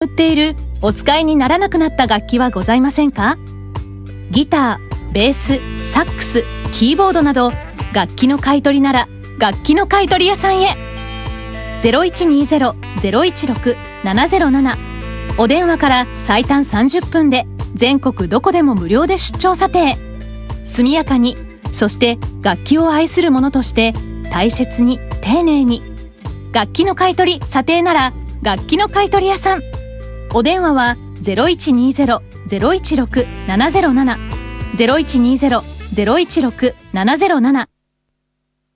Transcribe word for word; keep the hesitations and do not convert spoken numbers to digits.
売っているお使いにならなくなった楽器はございませんか？ギター、ベース、サックス、キーボードなど楽器の買い取りなら楽器の買い取り屋さんへ。 ゼロいちにゼロ ゼロいちろく ななゼロなな お電話から最短さんじゅっぷんで全国どこでも無料で出張査定。速やかに、そして楽器を愛する者として大切に丁寧に。楽器の買い取り査定なら楽器の買い取り屋さん。お電話は ゼロいちにゼロ ゼロいちろく ななゼロなな ゼロいちにゼロ ゼロいちろく ななゼロなな